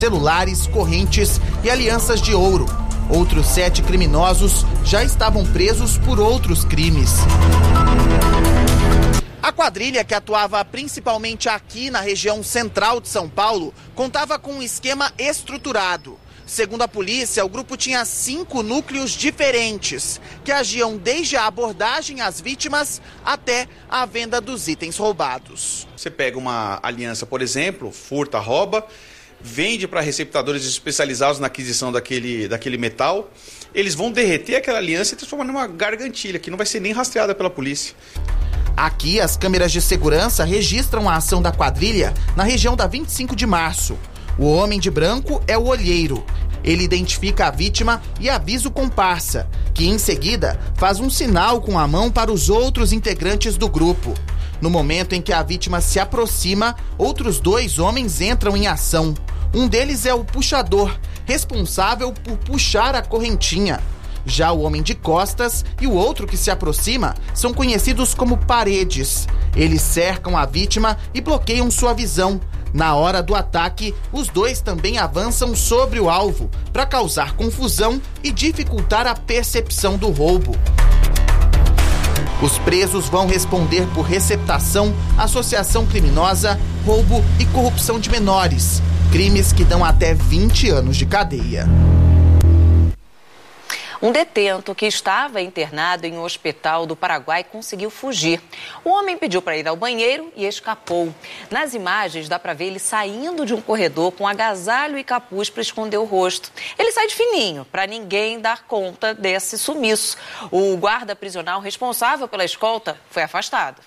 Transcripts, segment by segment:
celulares, correntes e alianças de ouro. Outros 7 criminosos já estavam presos por outros crimes. A quadrilha, que atuava principalmente aqui na região central de São Paulo, contava com um esquema estruturado. Segundo a polícia, o grupo tinha 5 núcleos diferentes, que agiam desde a abordagem às vítimas até a venda dos itens roubados. Você pega uma aliança, por exemplo, furta, rouba, vende para receptadores especializados na aquisição daquele metal. Eles vão derreter aquela aliança e transformar numa gargantilha, que não vai ser nem rastreada pela polícia. Aqui, as câmeras de segurança registram a ação da quadrilha na região da 25 de março. O homem de branco é o olheiro. Ele identifica a vítima e avisa o comparsa, que em seguida faz um sinal com a mão para os outros integrantes do grupo. No momento em que a vítima se aproxima, outros 2 homens entram em ação. Um deles é o puxador, responsável por puxar a correntinha. Já o homem de costas e o outro que se aproxima são conhecidos como paredes. Eles cercam a vítima e bloqueiam sua visão. Na hora do ataque, os 2 também avançam sobre o alvo para causar confusão e dificultar a percepção do roubo. Os presos vão responder por receptação, associação criminosa, roubo e corrupção de menores. Crimes que dão até 20 anos de cadeia. Um detento que estava internado em um hospital do Paraguai conseguiu fugir. O homem pediu para ir ao banheiro e escapou. Nas imagens dá para ver ele saindo de um corredor com agasalho e capuz para esconder o rosto. Ele sai de fininho, para ninguém dar conta desse sumiço. O guarda prisional responsável pela escolta foi afastado.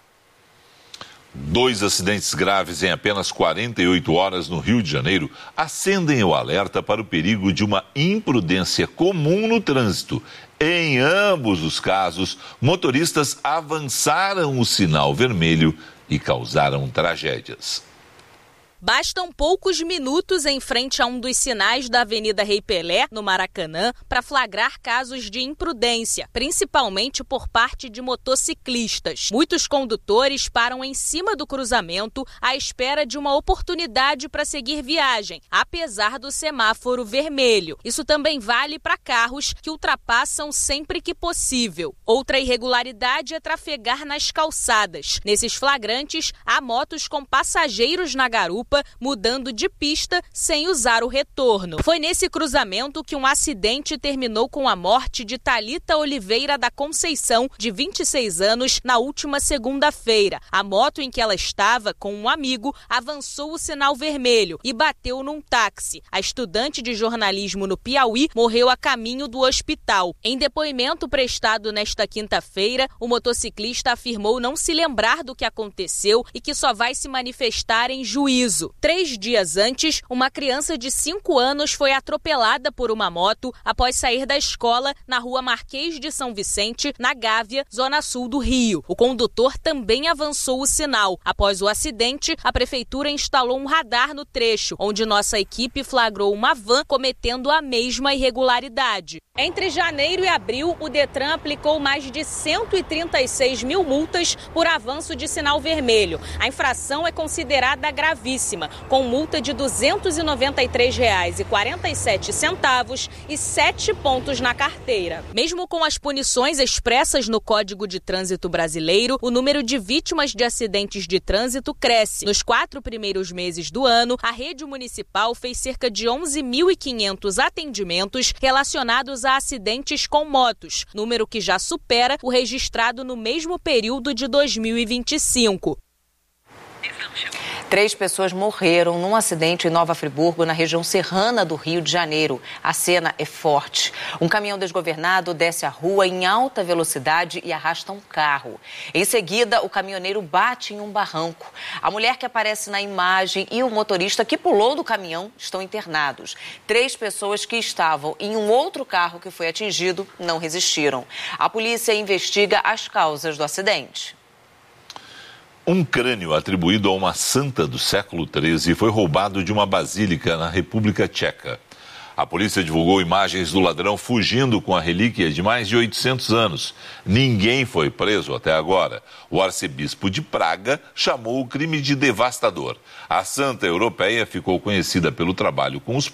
2 acidentes graves em apenas 48 horas no Rio de Janeiro acendem o alerta para o perigo de uma imprudência comum no trânsito. Em ambos os casos, motoristas avançaram o sinal vermelho e causaram tragédias. Bastam poucos minutos em frente a um dos sinais da Avenida Rei Pelé, no Maracanã, para flagrar casos de imprudência, principalmente por parte de motociclistas. Muitos condutores param em cima do cruzamento à espera de uma oportunidade para seguir viagem, apesar do semáforo vermelho. Isso também vale para carros que ultrapassam sempre que possível. Outra irregularidade é trafegar nas calçadas. Nesses flagrantes, há motos com passageiros na garupa, mudando de pista sem usar o retorno. Foi nesse cruzamento que um acidente terminou com a morte de Thalita Oliveira da Conceição, de 26 anos, na última segunda-feira. A moto em que ela estava, com um amigo, avançou o sinal vermelho e bateu num táxi. A estudante de jornalismo no Piauí morreu a caminho do hospital. Em depoimento prestado nesta quinta-feira, o motociclista afirmou não se lembrar do que aconteceu e que só vai se manifestar em juízo. 3 dias antes, uma criança de 5 anos foi atropelada por uma moto após sair da escola na rua Marquês de São Vicente, na Gávea, zona sul do Rio. O condutor também avançou o sinal. Após o acidente, a prefeitura instalou um radar no trecho, onde nossa equipe flagrou uma van cometendo a mesma irregularidade. Entre janeiro e abril, o Detran aplicou mais de 136 mil multas por avanço de sinal vermelho. A infração é considerada gravíssima, com multa de R$ 293,47 e 7 pontos na carteira. Mesmo com as punições expressas no Código de Trânsito Brasileiro, o número de vítimas de acidentes de trânsito cresce. Nos 4 primeiros meses do ano, a rede municipal fez cerca de 11.500 atendimentos relacionados a acidentes com motos, número que já supera o registrado no mesmo período de 2025. 3 pessoas morreram num acidente em Nova Friburgo, na região serrana do Rio de Janeiro. A cena é forte. Um caminhão desgovernado desce a rua em alta velocidade e arrasta um carro. Em seguida, o caminhoneiro bate em um barranco. A mulher que aparece na imagem e o motorista que pulou do caminhão estão internados. 3 pessoas que estavam em um outro carro que foi atingido não resistiram. A polícia investiga as causas do acidente. Um crânio atribuído a uma santa do século XIII foi roubado de uma basílica na República Tcheca. A polícia divulgou imagens do ladrão fugindo com a relíquia de mais de 800 anos. Ninguém foi preso até agora. O arcebispo de Praga chamou o crime de devastador. A santa europeia ficou conhecida pelo trabalho com os